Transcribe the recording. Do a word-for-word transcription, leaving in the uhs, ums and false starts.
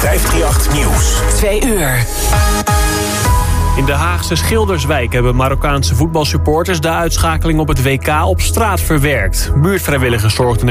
vijfdrieëndertig Nieuws. Twee uur. In de Haagse Schilderswijk hebben Marokkaanse voetbalsupporters de uitschakeling op het W K op straat verwerkt. Buurtvrijwilligers zorgden